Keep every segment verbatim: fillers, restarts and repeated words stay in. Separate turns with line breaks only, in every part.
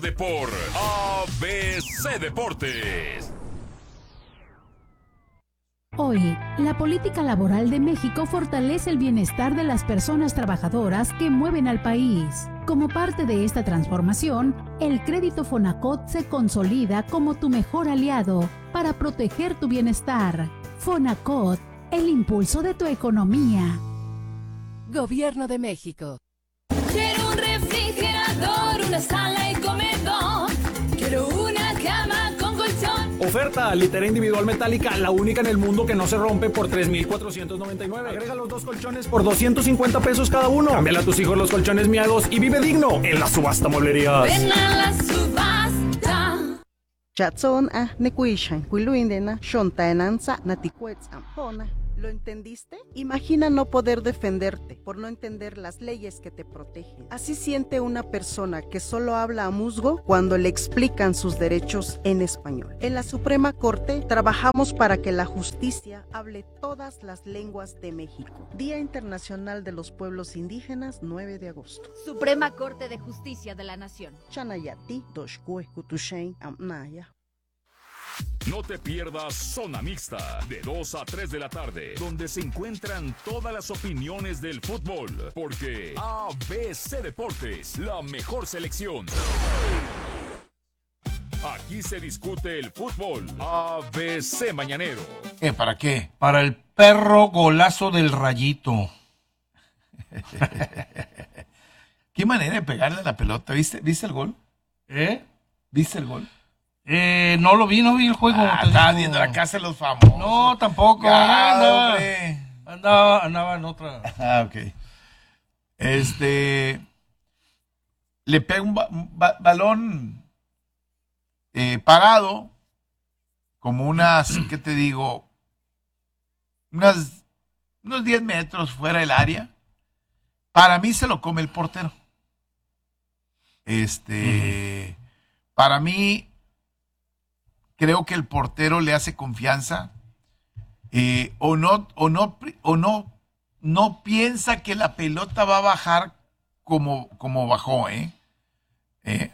De por A B C Deportes.
Hoy, la política laboral de México fortalece el bienestar de las personas trabajadoras que mueven al país. Como parte de esta transformación, el crédito Fonacot se consolida como tu mejor aliado para proteger tu bienestar. Fonacot, el impulso de tu economía.
Gobierno de México.
Quiero un refrigerador, una sala y comedor. Quiero una cama con colchón.
Oferta, litera individual metálica, la única en el mundo que no se rompe, por tres mil cuatrocientos noventa y nueve. Agrega los dos colchones por doscientos cincuenta pesos cada uno. Cámbiale a tus hijos los colchones miados y vive digno en la subasta Mueblerías.
Ven a la subasta.
Chatson a nekuishan, kuiluindena, shontaenanza, naticuetz ampona. ¿Lo entendiste? Imagina no poder defenderte por no entender las leyes que te protegen. Así siente una persona que solo habla a musgo cuando le explican sus derechos en español. En la Suprema Corte trabajamos para que la justicia hable todas las lenguas de México. Día Internacional de los Pueblos Indígenas, nueve de agosto.
Suprema Corte de Justicia de la Nación.
Chanayati, Doshkue, Kutushain, Amnaya.
No te pierdas Zona Mixta, de dos a tres de la tarde, donde se encuentran todas las opiniones del fútbol, porque A B C Deportes, la mejor selección. Aquí se discute el fútbol. A B C Mañanero.
¿Eh, ¿Para qué?
Para el perro golazo del Rayito.
Qué manera de pegarle a la pelota. ¿Viste, ¿viste el gol?
¿Eh?
¿Viste el gol?
Eh, no lo vi, no vi el juego.
Ah, estaba viendo la casa de los famosos.
No, tampoco.
Ya,
andaba,
hombre.
andaba, andaba en otra.
Ah, ok. Este. Le pega un, ba- un ba- balón eh, parado, como unas, ¿qué te digo? Unas, unos diez metros fuera del área. Para mí se lo come el portero. Este. Uh-huh. Para mí. Creo que el portero le hace confianza eh, o no o no o no no piensa que la pelota va a bajar como como bajó, ¿eh? ¿Eh?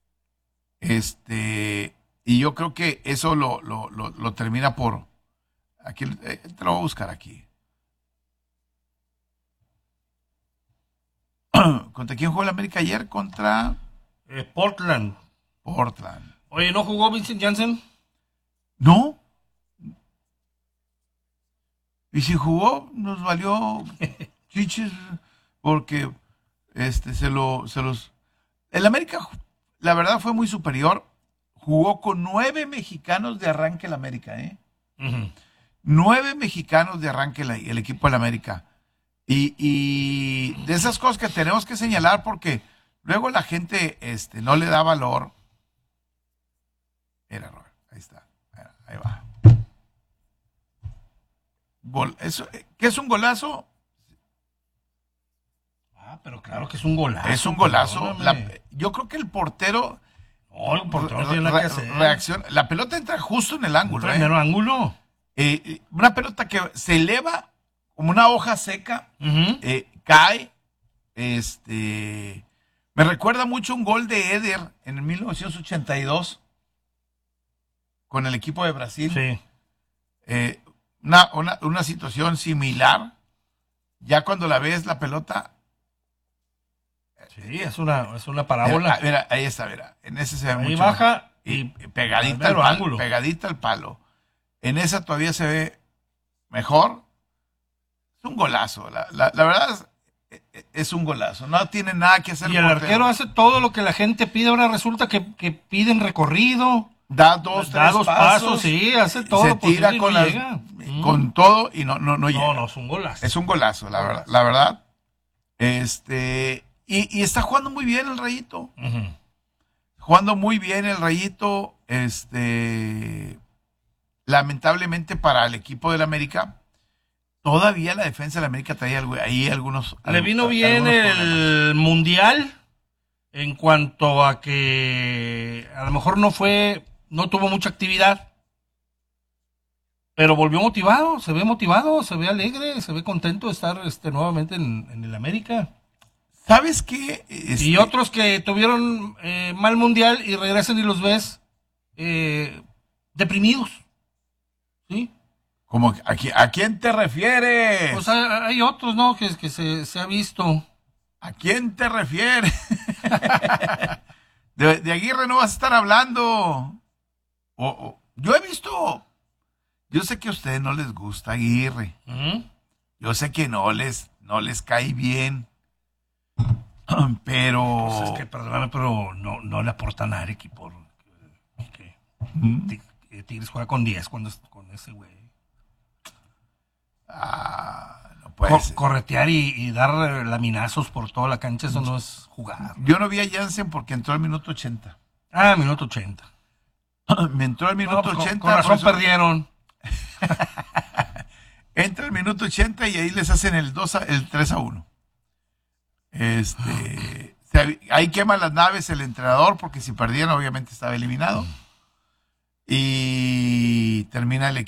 Este y yo creo que eso lo lo, lo, lo termina por aquí eh, te lo voy a buscar aquí. ¿Contra quién jugó el América ayer? Contra
eh, Portland.
Portland.
Oye, ¿no jugó Vincent Janssen?
No. Y si jugó, nos valió chiches porque este se lo se los el América la verdad fue muy superior. Jugó con nueve mexicanos de arranque el América, ¿eh? Uh-huh. Nueve mexicanos de arranque el, el equipo del América. Y, y de esas cosas que tenemos que señalar porque luego la gente este no le da valor. Era error. Ahí está. Ahí va. Gol. Eso, ¿qué es un golazo?
Ah, pero claro que es un golazo.
Es un golazo. La, yo creo que el portero.
No, el portero no tiene nada que hacer.
Reacción. La pelota entra justo en el ángulo.
Entra en el
¿eh?
ángulo.
Eh, una pelota que se eleva como una hoja seca, uh-huh. eh, cae. Este. Me recuerda mucho un gol de Eder en el mil novecientos ochenta y dos. Con el equipo de Brasil.
Sí.
Eh, una, una, una situación similar. Ya cuando la ves, la pelota.
Sí, es una, es una parábola.
Mira, mira, ahí está, mira. En ese se ve
ahí
mucho.
baja
y pegadita al palo, ángulo. Pegadita al palo. En esa todavía se ve mejor. Es un golazo. La, la, la verdad es, es un golazo. No tiene nada que hacer.
Y el portero. Arquero hace todo lo que la gente pide. Ahora resulta que, que piden recorrido.
Da dos,
da
tres
dos
pasos,
pasos, sí, hace todo.
Se tira con,
no
las, con todo y no, no, no llega.
No, no, es un golazo.
Es un golazo, la verdad. La verdad. Este, y, y está jugando muy bien el Rayito. Uh-huh. Jugando muy bien el Rayito. Este, lamentablemente para el equipo del América, todavía la defensa del América trae ahí algunos.
Le vino bien el problemas. Mundial en cuanto a que a lo mejor no fue. No tuvo mucha actividad, pero volvió motivado, se ve motivado, se ve alegre, se ve contento de estar este, nuevamente en, en el América.
¿Sabes qué? Este,
y otros que tuvieron eh, mal mundial y regresan y los ves eh, deprimidos. ¿Sí?
Como, ¿a, qui- ¿A quién te refieres?
Pues hay, hay otros, ¿no? Que, que se, se ha visto.
¿A quién te refieres? de, de Aguirre no vas a estar hablando. O, o- yo he visto, yo sé que a ustedes no les gusta Aguirre.
¿Mm?
Yo sé que no les, no les cae bien. Pero...
Pues es que, perdóname, pero no, no le aporta nada al equipo. Que,
¿Mm?
Ti- que Tigres juega con diez cuando es- con ese güey.
Ah, no puede
Co-
ser.
corretear y, y dar eh, laminazos por toda la cancha, eso no es jugar.
Yo no vi a Jansen porque entró al minuto ochenta.
Ah, minuto ochenta.
Me entró al
No,
minuto
pues con-
ochenta.
con razón
por eso-
perdieron.
Entra el minuto ochenta y ahí les hacen el dos a- el tres a uno. Este, se- ahí quema las naves el entrenador porque si perdían obviamente estaba eliminado. Y termina el equipo